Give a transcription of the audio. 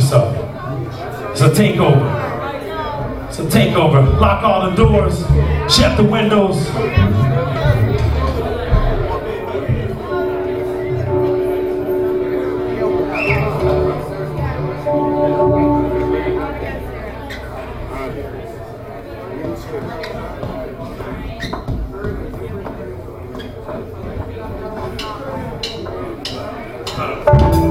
so. It's a takeover. It's a takeover. Lock all the doors, shut the windows.